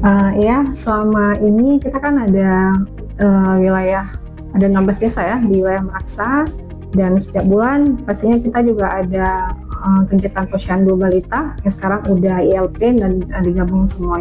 Ya, selama ini kita kan ada ada 16 desa ya di wilayah Meraksa, dan setiap bulan pastinya kita juga ada kegiatan posyandu balita yang sekarang udah ILP dan digabung semua.